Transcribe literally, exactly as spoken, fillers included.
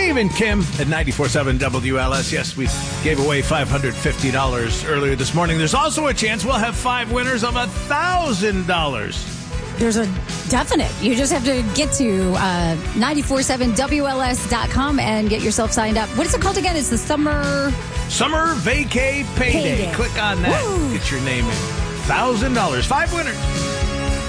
Steve and Kim at ninety-four point seven W L S. Yes, we gave away five hundred fifty dollars earlier this morning. There's also a chance we'll have five winners of one thousand dollars. There's a definite. You just have to get to uh, nine four seven W L S dot com and get yourself signed up. What is it called again? It's the Summer... Summer Vacay Payday. Payday. Click on that. Woo. Get your name in. one thousand dollars. Five winners.